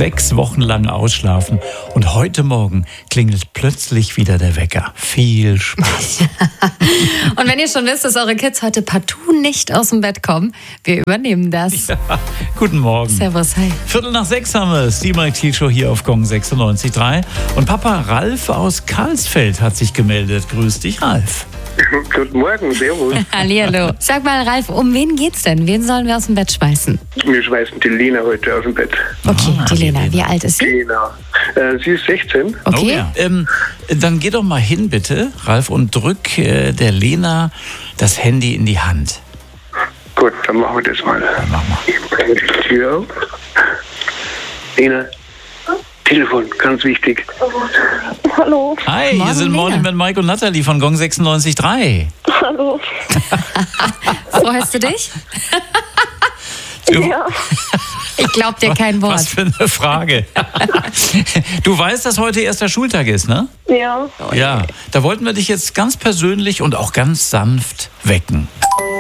6 Wochen lang ausschlafen und heute Morgen klingelt plötzlich wieder der Wecker. Viel Spaß. Und wenn ihr schon wisst, dass eure Kids heute partout nicht aus dem Bett kommen, wir übernehmen das. Ja, guten Morgen. Servus, hi. 5:45 haben wir es. Die Mike Thiel Show hier auf Gong 96.3. Und Papa Ralf aus Karlsfeld hat sich gemeldet. Grüß dich, Ralf. Guten Morgen, servus. Hallihallo. Sag mal, Ralf, um wen geht's denn? Wen sollen wir aus dem Bett schmeißen? Wir schmeißen die Lena heute aus dem Bett. Okay, die Lena. Wie alt ist sie? Genau. Sie ist 16. Okay. Oh ja. Dann geh doch mal hin, bitte, Ralf, und drück der Lena das Handy in die Hand. Gut, dann machen wir das mal. Dann mach mal. Ich bringe die Tür auf. Lena, Telefon, ganz wichtig. Hallo. Hi, Morgen, hier sind Lena. Morning mit Mike und Natalie von Gong 96.3. Hallo. Freust du dich? Ja. Ich glaub dir kein Wort. Was für eine Frage. Du weißt, dass heute erster Schultag ist, ne? Ja. Ja, da wollten wir dich jetzt ganz persönlich und auch ganz sanft wecken.